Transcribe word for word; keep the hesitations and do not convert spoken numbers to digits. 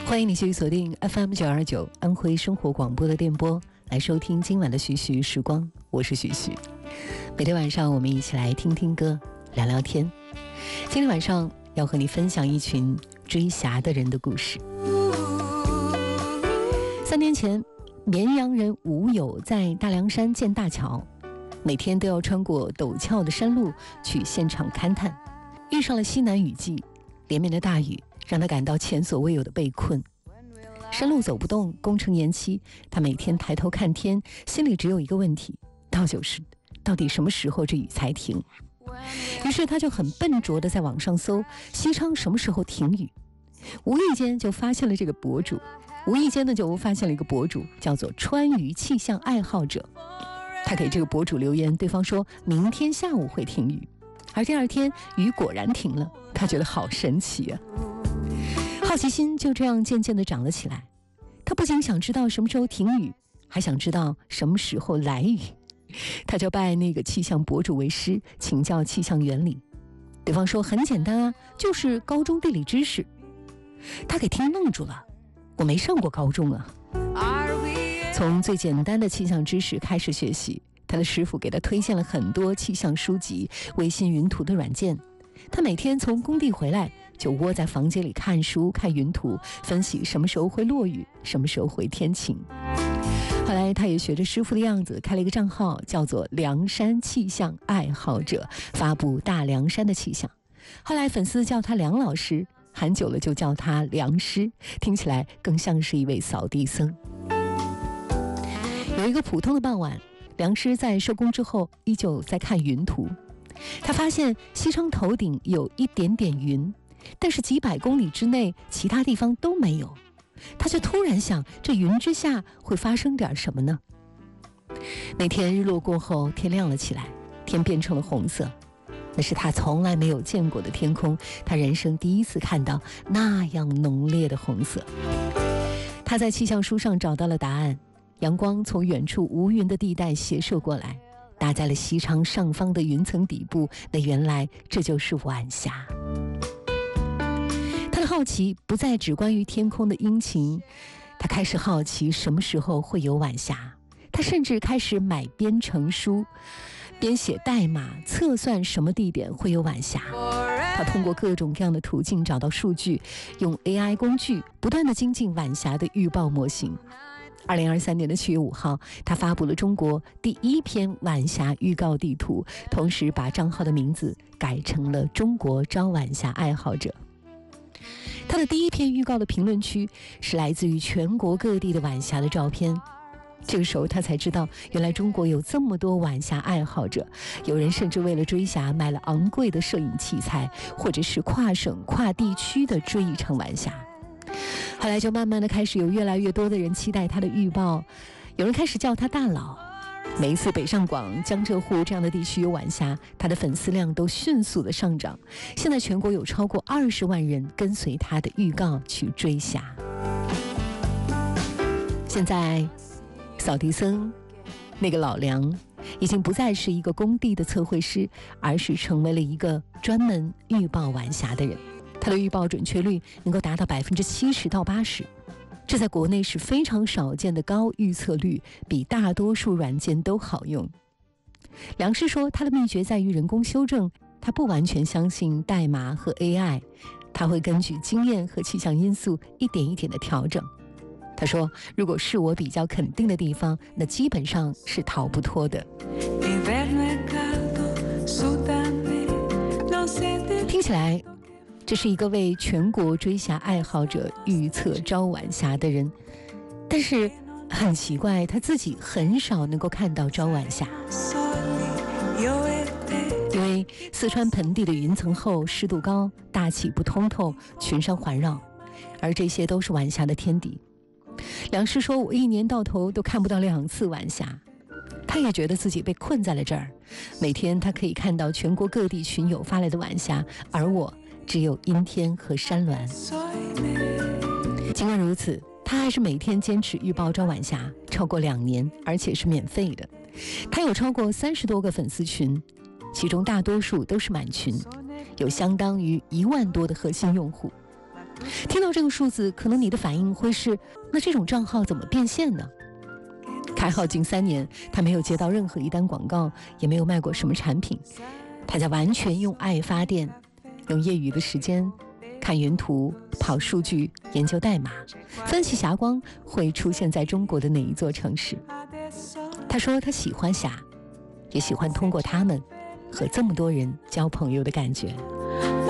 欢迎你继续锁定 F M 九二九安徽生活广播的电波，来收听今晚的徐徐时光，我是徐徐。每天晚上我们一起来听听歌，聊聊天。今天晚上要和你分享一群追侠的人的故事。三年前，绵阳人吴友在大凉山建大桥，每天都要穿过陡峭的山路去现场勘探，遇上了西南雨季，连绵的大雨让他感到前所未有的被困，山路走不动，工程延期，他每天抬头看天，心里只有一个问题，到就是到底什么时候这雨才停。于是他就很笨拙地在网上搜西昌什么时候停雨，无意间就发现了这个博主，无意间的就发现了一个博主叫做川渝气象爱好者。他给这个博主留言，对方说明天下午会停雨，而第二天雨果然停了，他觉得好神奇啊！好奇心就这样渐渐地长了起来，他不仅想知道什么时候停雨，还想知道什么时候来雨。他就拜那个气象博主为师，请教气象原理。对方说很简单啊，就是高中地理知识。他给听愣住了，我没上过高中啊。从最简单的气象知识开始学习，他的师傅给他推荐了很多气象书籍、微信云图的软件。他每天从工地回来就窝在房间里看书、看云图，分析什么时候会落雨，什么时候会天晴。后来他也学着师傅的样子开了一个账号，叫做凉山气象爱好者，发布大凉山的气象。后来粉丝叫他梁老师，喊久了就叫他梁师，听起来更像是一位扫地僧。有一个普通的傍晚，梁师在收工之后依旧在看云图，他发现西昌头顶有一点点云，但是几百公里之内其他地方都没有。他就突然想，这云之下会发生点什么呢？那天日落过后，天亮了起来，天变成了红色，那是他从来没有见过的天空，他人生第一次看到那样浓烈的红色。他在气象书上找到了答案，阳光从远处无云的地带斜射过来，打在了西昌上方的云层底部，那原来这就是晚霞。他的好奇不再只关于天空的阴晴，他开始好奇什么时候会有晚霞。他甚至开始买编程书，编写代码测算什么地点会有晚霞。他通过各种各样的途径找到数据，用 A I 工具不断地精进晚霞的预报模型。二零二三年的七月五号，他发布了中国第一篇晚霞预告地图，同时把账号的名字改成了中国招晚霞爱好者。他的第一篇预告的评论区是来自于全国各地的晚霞的照片。这个时候他才知道，原来中国有这么多晚霞爱好者，有人甚至为了追霞买了昂贵的摄影器材，或者是跨省跨地区的追一场晚霞。后来就慢慢的开始有越来越多的人期待他的预报，有人开始叫他大佬。每一次北上广、江浙沪这样的地区有晚霞，他的粉丝量都迅速的上涨。现在全国有超过二十万人跟随他的预告去追霞。现在扫地僧那个老梁已经不再是一个工地的测绘师，而是成为了一个专门预报晚霞的人。他的预报准确率能够达到百分之七十到八十，这在国内是非常少见的高预测率，比大多数软件都好用。梁师说，他的秘诀在于人工修正，他不完全相信代码和 A I， 他会根据经验和气象因素一点一点的调整。他说，如果是我比较肯定的地方，那基本上是逃不脱的。听起来这是一个为全国追霞爱好者预测招晚霞的人，但是很奇怪，他自己很少能够看到招晚霞。因为四川盆地的云层厚，湿度高，大气不通透，群山环绕，而这些都是晚霞的天敌。梁师说，我一年到头都看不到两次晚霞。他也觉得自己被困在了这儿，每天他可以看到全国各地群友发来的晚霞，而我只有阴天和山峦。尽管如此，他还是每天坚持预报招晚霞，超过两年，而且是免费的。他有超过三十多个粉丝群，其中大多数都是满群，有相当于一万多的核心用户。 听到这个数字，可能你的反应会是：那这种账号怎么变现呢？开号近三年，他没有接到任何一单广告，也没有卖过什么产品。他在完全用爱发电，用业余的时间看云图、跑数据、研究代码，分析霞光会出现在中国的哪一座城市。他说他喜欢霞，也喜欢通过他们和这么多人交朋友的感觉。